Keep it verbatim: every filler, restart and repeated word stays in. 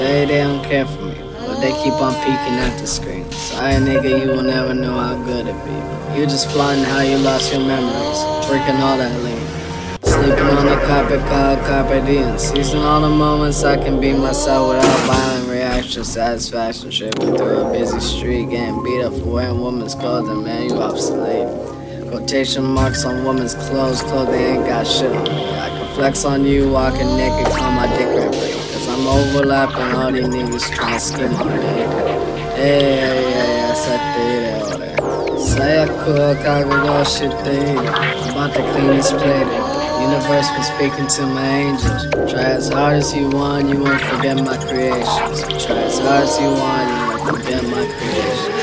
They, they don't care for me, but they keep on peeking at the screen. Sorry nigga, you will never know how good it be. You just flaunting how you lost your memories, drinking all that lean, sleeping on the carpet called carpe diem, seizing all the moments I can be myself without violent reaction, satisfaction, tripping through a busy street, getting beat up for wearing women's clothing, man, you obsolete. Quotation marks on women's clothes, clothing ain't got shit on me. I can flex on you, walking naked, call my dick right break. Cause I'm overlapping all these niggas trying to skim on me. Hey, hey, hey, essa teira, ora. Saia cor, cago igual shitteira. I'm about to clean this plate. Universe been speaking to my angels. Try as hard as you want, you won't forget my creations. Try as hard as you want, you won't forget my creations.